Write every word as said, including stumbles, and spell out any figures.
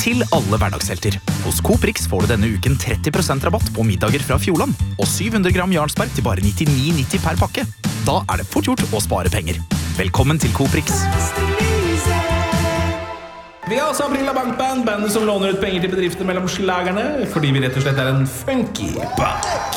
til alle hverdagshelter. Hos Coop Rix får du denne uken tretti prosent rabatt på middager fra Fjordland, og syv hundre gram Jarlsberg til bare nittini nitti per pakke. Da er det fort gjort å spare penger. Velkommen til Coop Rix. Vi har også Aprila Bankband, bandet som låner ut penger til bedrifter mellom slagerne, fordi vi rett og slett er en funky band.